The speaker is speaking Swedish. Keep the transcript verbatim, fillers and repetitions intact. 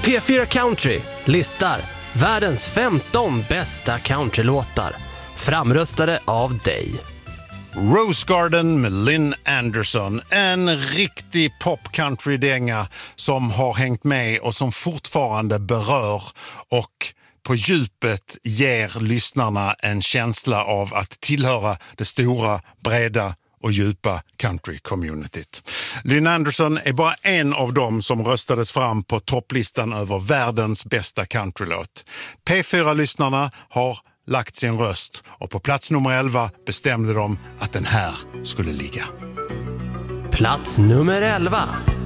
P fyra Country listar världens femton bästa countrylåtar, framröstade av dig. Rose Garden med Lynn Anderson. En riktig pop-country-dänga som har hängt med och som fortfarande berör och på djupet ger lyssnarna en känsla av att tillhöra det stora, breda och djupa country-communityt. Lynn Anderson är bara en av dem som röstades fram på topplistan över världens bästa countrylåt. P fyra-lyssnarna har lagt sin röst och på plats nummer elva bestämde de att den här skulle ligga. Plats nummer elva.